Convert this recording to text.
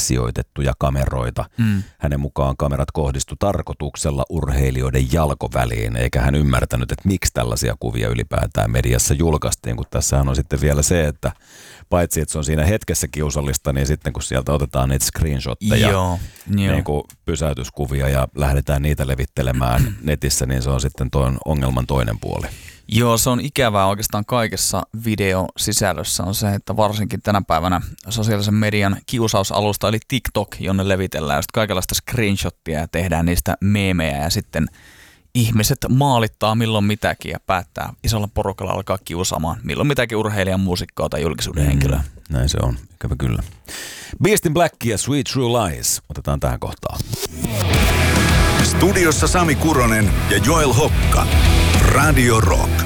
sijoitettuja kameroita. Hänen mukaan kamerat kohdistu tarkoituksella urheilijoiden jalkoväliin, eikä hän ymmärtänyt, että miksi tällaisia kuvia ylipäätään mediassa julkaistiin, kun tässähän on sitten vielä se, että paitsi että se on siinä hetkessä kiusallista, niin sitten kun sieltä otetaan niitä screenshotteja, niin kuin pysäytyskuvia ja lähdetään niitä levittelemään netissä, niin se on sitten tuon ongelman toinen puoli. Joo, se on ikävää oikeastaan kaikessa videosisällössä on se, että varsinkin tänä päivänä sosiaalisen median kiusausalusta eli TikTok, jonne levitellään just kaikenlaista screenshottia ja tehdään niistä meemejä ja sitten ihmiset maalittaa milloin mitäkin ja päättää isolla porukalla alkaa kiusaamaan milloin mitäkin urheilijan, muusikkoa tai julkisuuden henkilöä. Näin se on, ikävä kyllä. Beast in Black ja Sweet True Lies otetaan tähän kohtaan. Studiossa Sami Kuronen ja Joel Hokka. Radio Rock.